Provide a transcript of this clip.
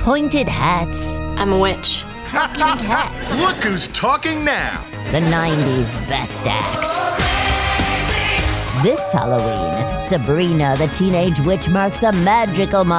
pointed hats, I'm a witch. talking cats. Look who's talking now. The 90s best acts. This Halloween, Sabrina the Teenage Witch marks a magical